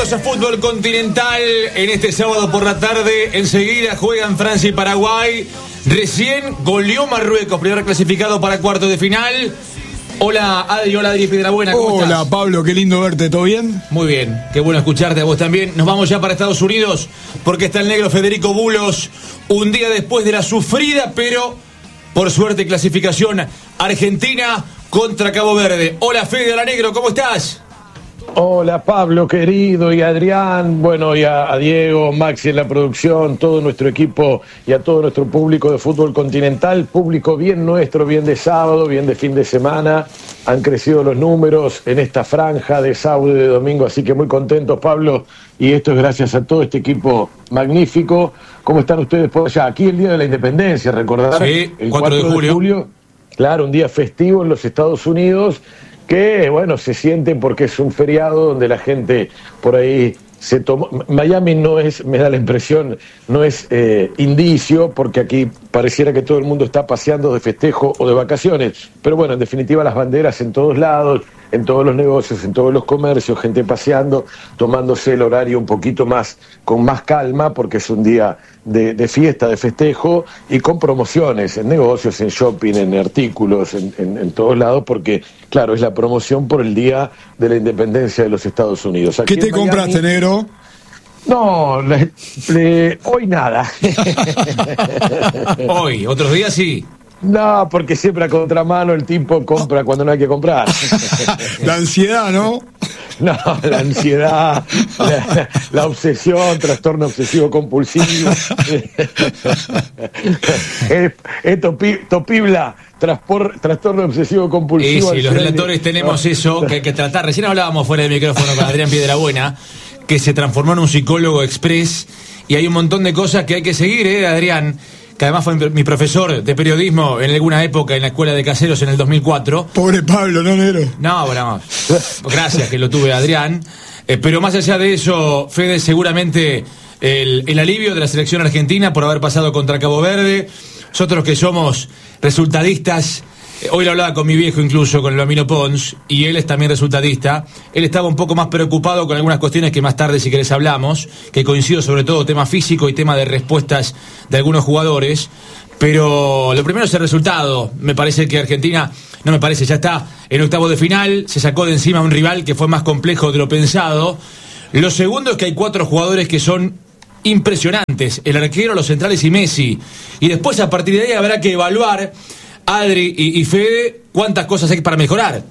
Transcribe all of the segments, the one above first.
Bienvenidos a Fútbol Continental en este sábado por la tarde. Enseguida juegan Francia y Paraguay. Recién goleó Marruecos, primer clasificado para cuartos de final. Hola Adri Piedrabuena, ¿cómo estás? Hola Pablo, qué lindo verte, ¿todo bien? Muy bien, qué bueno escucharte a vos también. Nos vamos ya para Estados Unidos porque está el negro Federico Bulos, un día después de la sufrida, pero por suerte clasificación, Argentina contra Cabo Verde. Hola Fede, hola negro, ¿cómo estás? Hola Pablo querido y Adrián, bueno, y a Diego, Maxi en la producción, todo nuestro equipo y a todo nuestro público de Fútbol Continental, público bien nuestro, bien de sábado, bien de fin de semana. Han crecido los números en esta franja de sábado y de domingo, así que muy contentos Pablo, y esto es gracias a todo este equipo magnífico. ¿Cómo están ustedes por allá? Aquí el Día de la Independencia, recordar, sí, el 4 de julio, claro, un día festivo en los Estados Unidos, que, bueno, se sienten porque es un feriado donde la gente por ahí se toma. Miami no es, me da la impresión, no es indicio, porque aquí pareciera que todo el mundo está paseando de festejo o de vacaciones. Pero bueno, en definitiva las banderas en todos lados, en todos los negocios, en todos los comercios, gente paseando, tomándose el horario un poquito más, con más calma, porque es un día de fiesta, de festejo, y con promociones en negocios, en shopping, en artículos, en todos lados, porque, claro, es la promoción por el Día de la Independencia de los Estados Unidos. Aquí ¿Qué te compraste, negro? No, hoy nada. Hoy, otros días sí. No, porque siempre a contramano el tipo compra cuando no hay que comprar. La ansiedad, ¿no? No, la ansiedad, la obsesión, trastorno obsesivo compulsivo. Topibla, trastorno obsesivo compulsivo. Sí, los relatores tenemos eso que hay que tratar. Recién hablábamos fuera del micrófono con Adrián Piedrabuena, que se transformó en un psicólogo express, y hay un montón de cosas que hay que seguir, Adrián, que además fue mi profesor de periodismo en alguna época en la escuela de Caseros en el 2004. Pobre Pablo, ¿no, negro? No, bueno, gracias que lo tuve, Adrián. Pero más allá de eso, Fede, seguramente el alivio de la selección argentina por haber pasado contra Cabo Verde. Nosotros que somos resultadistas, hoy lo hablaba con mi viejo incluso, con el Bambino Pons, y él es también resultadista. Él estaba un poco más preocupado con algunas cuestiones que más tarde, si querés, hablamos, que coincido sobre todo tema físico y tema de respuestas de algunos jugadores. Pero lo primero es el resultado. Me parece que Argentina, no me parece, ya está en octavos de final, se sacó de encima a un rival que fue más complejo de lo pensado. Lo segundo es que hay 4 jugadores que son impresionantes: el arquero, los centrales y Messi. Y después, a partir de ahí, habrá que evaluar, Adri y Fede, cuántas cosas hay para mejorar.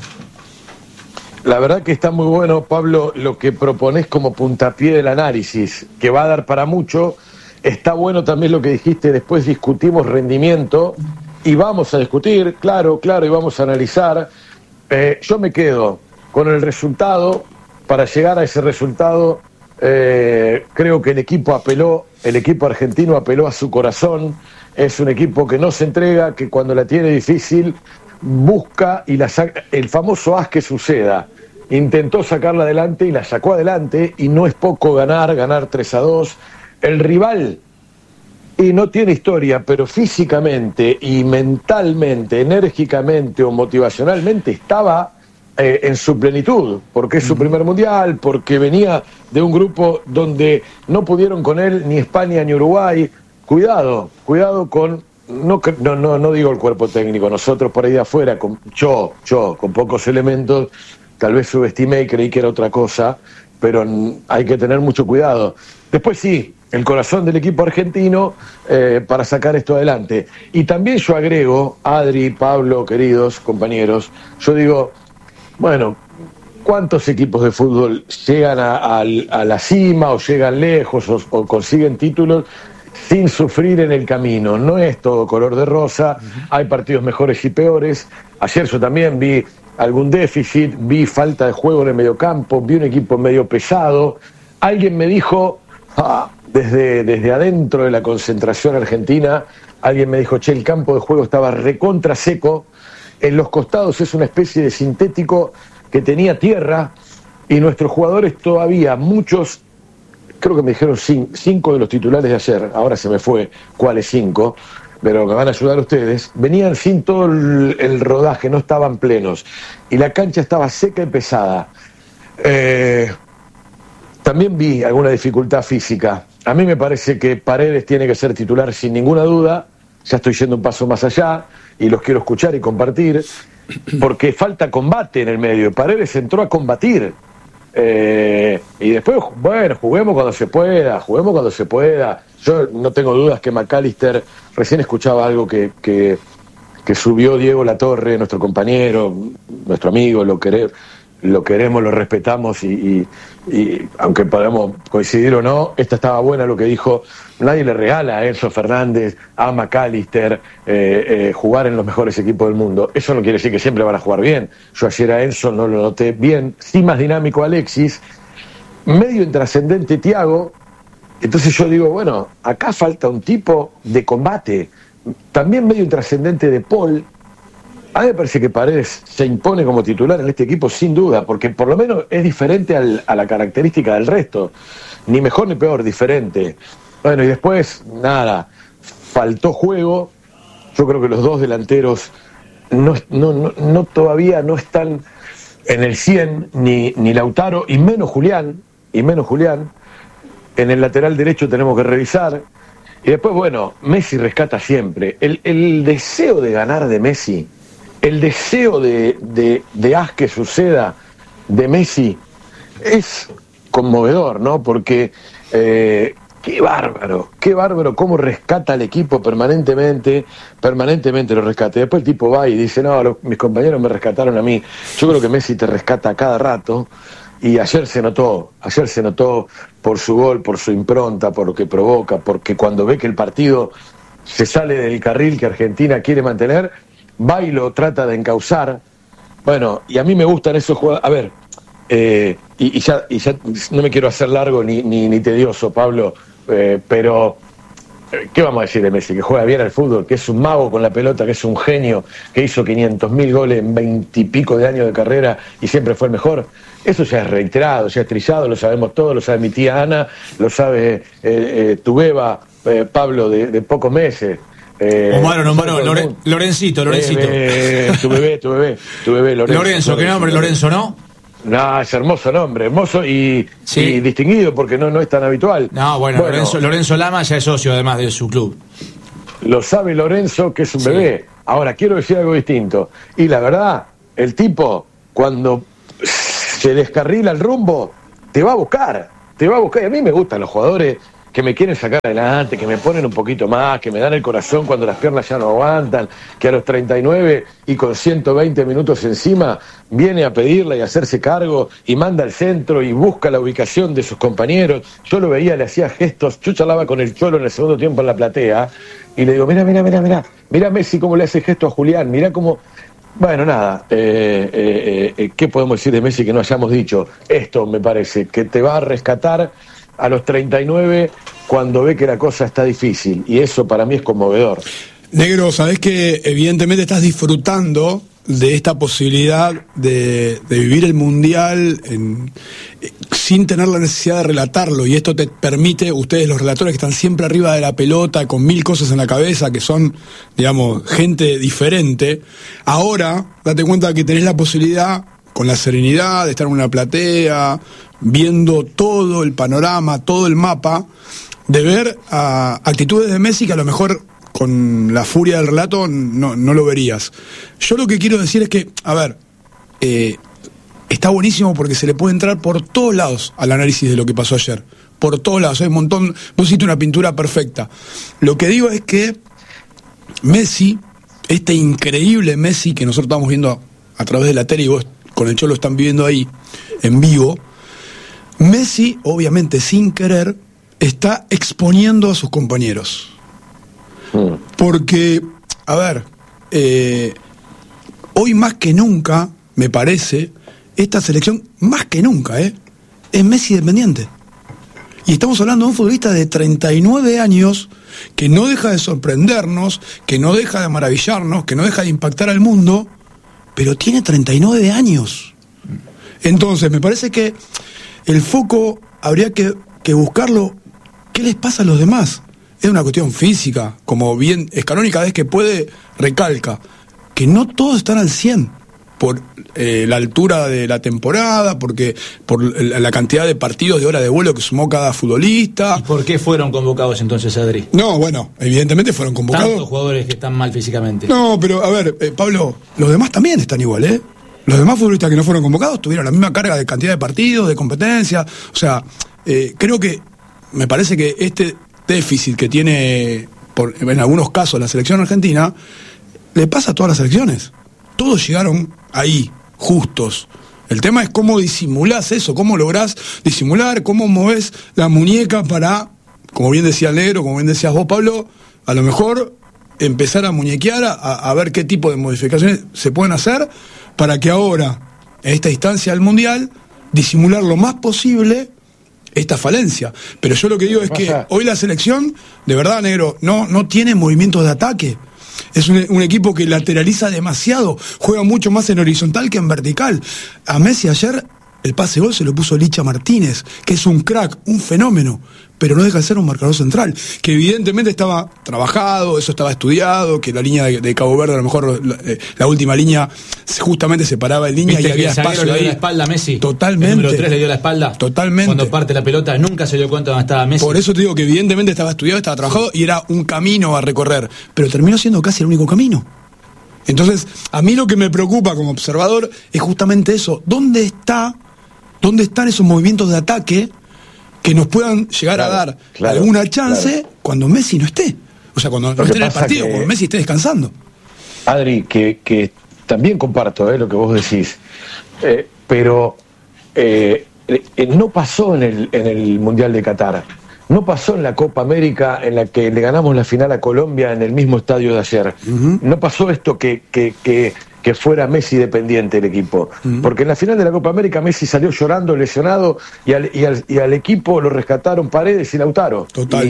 La verdad que está muy bueno, Pablo, lo que proponés como puntapié del análisis, que va a dar para mucho. Está bueno también lo que dijiste, después discutimos rendimiento, y vamos a discutir, claro, y vamos a analizar. Yo me quedo con el resultado. Para llegar a ese resultado, creo que el equipo argentino apeló a su corazón. Es un equipo que no se entrega, que cuando la tiene difícil busca y la saca. El famoso haz que suceda. Intentó sacarla adelante y la sacó adelante, y no es poco ganar 3-2. El rival, y no tiene historia, pero físicamente y mentalmente, enérgicamente o motivacionalmente estaba en su plenitud, porque es su primer mundial, porque venía de un grupo donde no pudieron con él ni España ni Uruguay. Cuidado con, no digo el cuerpo técnico, nosotros por ahí de afuera, yo con pocos elementos, tal vez subestimé y creí que era otra cosa, pero hay que tener mucho cuidado. Después sí, el corazón del equipo argentino para sacar esto adelante. Y también yo agrego, Adri, Pablo, queridos compañeros, yo digo, bueno, ¿cuántos equipos de fútbol llegan a la cima o llegan lejos o consiguen títulos sin sufrir en el camino? No es todo color de rosa, hay partidos mejores y peores. Ayer yo también vi algún déficit, vi falta de juego en el mediocampo, vi un equipo medio pesado. Alguien me dijo, desde adentro de la concentración argentina, alguien me dijo, el campo de juego estaba recontra seco, en los costados es una especie de sintético que tenía tierra, y nuestros jugadores todavía, muchos, creo que me dijeron 5 de los titulares de ayer, ahora se me fue cuáles 5, pero me van a ayudar ustedes, venían sin todo el rodaje, no estaban plenos, y la cancha estaba seca y pesada. También vi alguna dificultad física. A mí me parece que Paredes tiene que ser titular sin ninguna duda. Ya estoy yendo un paso más allá y los quiero escuchar y compartir, porque falta combate en el medio. Paredes entró a combatir. Y después, bueno, juguemos cuando se pueda. Yo no tengo dudas que McAllister, recién escuchaba algo que subió Diego Latorre, nuestro compañero, nuestro amigo, lo queremos, lo respetamos y aunque podamos coincidir o no, esta estaba buena lo que dijo. Nadie le regala a Enzo Fernández, a McAllister, jugar en los mejores equipos del mundo. Eso no quiere decir que siempre van a jugar bien. Yo ayer a Enzo no lo noté bien, sí más dinámico Alexis, medio intrascendente Thiago. Entonces yo digo, bueno, acá falta un tipo de combate, también medio intrascendente de Paul. A mí me parece que Paredes se impone como titular en este equipo sin duda, porque por lo menos es diferente a la característica del resto. Ni mejor ni peor, diferente. Bueno, y después, nada, faltó juego. Yo creo que los dos delanteros todavía no están en el 100, ni Lautaro, y menos Julián. En el lateral derecho tenemos que revisar. Y después, bueno, Messi rescata siempre. El deseo de ganar de Messi, el deseo de haz que suceda de Messi es conmovedor, ¿no? Porque qué bárbaro cómo rescata al equipo permanentemente lo rescata. Y después el tipo va y dice, no, mis compañeros me rescataron a mí. Yo creo que Messi te rescata a cada rato. Y ayer se notó por su gol, por su impronta, por lo que provoca, porque cuando ve que el partido se sale del carril que Argentina quiere mantener, va y lo trata de encauzar. Bueno, y a mí me gustan esos jugadores. A ver, y ya no me quiero hacer largo ni tedioso, Pablo, pero ¿qué vamos a decir de Messi? Que juega bien al fútbol, que es un mago con la pelota, que es un genio, que hizo 500.000 goles en 20 y pico de años de carrera y siempre fue el mejor. Eso ya es reiterado, ya es trillado, lo sabemos todos, lo sabe mi tía Ana, lo sabe tu beba, Pablo, de pocos meses. Lorencito. Tu bebé, Lorenzo, ¿qué nombre? Lorenzo, ¿no? No, es hermoso nombre, hermoso y distinguido porque no es tan habitual. No, bueno, Lorenzo Lama ya es socio además de su club. Lo sabe Lorenzo, que es un bebé. Ahora, quiero decir algo distinto. Y la verdad, el tipo, cuando se descarrila el rumbo, te va a buscar. Y a mí me gustan los jugadores que me quieren sacar adelante, que me ponen un poquito más, que me dan el corazón cuando las piernas ya no aguantan, que a los 39 y con 120 minutos encima viene a pedirla y a hacerse cargo y manda al centro y busca la ubicación de sus compañeros. Yo lo veía, le hacía gestos. Yo charlaba con el Cholo en el segundo tiempo en la platea y le digo, mira Messi cómo le hace gesto a Julián, mira cómo... Bueno, nada, ¿qué podemos decir de Messi que no hayamos dicho? Esto me parece que te va a rescatar a los 39 cuando ve que la cosa está difícil, y eso para mí es conmovedor. Negro, sabés que evidentemente estás disfrutando de esta posibilidad de vivir el Mundial sin tener la necesidad de relatarlo, y esto te permite, ustedes los relatores que están siempre arriba de la pelota con 1000 cosas en la cabeza, que son, digamos, gente diferente, ahora date cuenta que tenés la posibilidad, con la serenidad de estar en una platea, viendo todo el panorama, todo el mapa, de ver actitudes de Messi que a lo mejor con la furia del relato no lo verías. Yo lo que quiero decir es que, a ver, está buenísimo porque se le puede entrar por todos lados al análisis de lo que pasó ayer. Por todos lados, hay un montón. Vos hiciste una pintura perfecta. Lo que digo es que Messi, este increíble Messi que nosotros estamos viendo a través de la tele y vos con el Cholo están viviendo ahí en vivo, Messi, obviamente sin querer, está exponiendo a sus compañeros. Porque, a ver, hoy más que nunca, me parece, esta selección, más que nunca, es Messi dependiente. Y estamos hablando de un futbolista de 39 años que no deja de sorprendernos, que no deja de maravillarnos, que no deja de impactar al mundo, pero tiene 39 años. Entonces, me parece que el foco habría que buscarlo. ¿Qué les pasa a los demás? Es una cuestión física, como bien Scaloni cada vez que puede recalca, que no todos están al 100. por la altura de la temporada, porque por la cantidad de partidos de hora de vuelo que sumó cada futbolista. ¿Y por qué fueron convocados entonces, Adri? No, bueno, evidentemente fueron convocados. Tantos jugadores que están mal físicamente. No, pero a ver, Pablo, los demás también están igual, ¿eh? Los demás futbolistas que no fueron convocados tuvieron la misma carga de cantidad de partidos, de competencia. O sea, creo que me parece que este déficit que tiene en algunos casos la selección argentina le pasa a todas las selecciones. Todos llegaron ahí, justos. El tema es cómo disimulás eso, cómo lográs disimular, cómo movés la muñeca para, como bien decía el Negro, como bien decías vos, Pablo, a lo mejor empezar a muñequear, a ver qué tipo de modificaciones se pueden hacer para que ahora, en esta instancia del Mundial, disimular lo más posible esta falencia. Pero yo lo que digo es que hoy la selección, de verdad, Negro, no tiene movimientos de ataque. Es un equipo que lateraliza demasiado, juega mucho más en horizontal que en vertical. A Messi ayer el pase gol se lo puso Licha Martínez, que es un crack, un fenómeno, pero no deja de ser un marcador central, que evidentemente estaba trabajado, eso estaba estudiado, que la línea de Cabo Verde, a lo mejor la última línea justamente se paraba en línea y había espacio le ahí. dio la espalda a Messi. Totalmente. El número 3 le dio la espalda. Totalmente. Cuando parte la pelota nunca se dio cuenta de dónde estaba Messi. Por eso te digo que evidentemente estaba estudiado, estaba trabajado y era un camino a recorrer, pero terminó siendo casi el único camino. Entonces, a mí lo que me preocupa como observador es justamente eso. ¿Dónde están esos movimientos de ataque que nos puedan llegar a dar alguna chance cuando Messi no esté? O sea, cuando no esté en el partido, cuando Messi esté descansando. Adri, que también comparto lo que vos decís, pero no pasó en el Mundial de Qatar, no pasó en la Copa América en la que le ganamos la final a Colombia en el mismo estadio de ayer. No pasó esto que fuera Messi dependiente el equipo, porque en la final de la Copa América Messi salió llorando, lesionado, y al equipo lo rescataron Paredes y Lautaro. Total.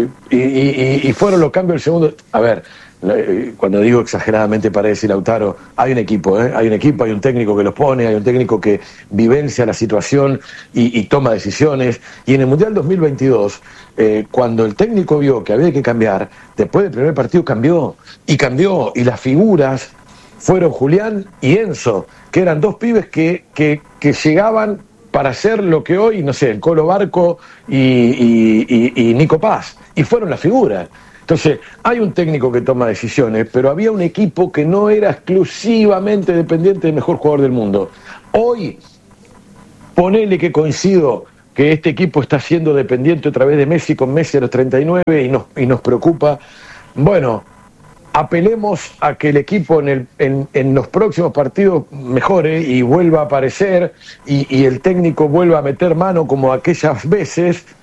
Y fueron los cambios del segundo. A ver, cuando digo exageradamente Paredes y Lautaro, hay un equipo, hay un técnico que los pone, hay un técnico que vivencia la situación y toma decisiones. Y en el Mundial 2022, cuando el técnico vio que había que cambiar, después del primer partido cambió, y las figuras fueron Julián y Enzo, que eran dos pibes que llegaban para hacer lo que hoy, no sé, el Colo Barco y Nico Paz, y fueron las figuras. Entonces, hay un técnico que toma decisiones, pero había un equipo que no era exclusivamente dependiente del mejor jugador del mundo. Hoy, ponele que coincido que este equipo está siendo dependiente otra vez de Messi, con Messi a los 39 y nos preocupa. Bueno, apelemos a que el equipo en los próximos partidos mejore y vuelva a aparecer y el técnico vuelva a meter mano como aquellas veces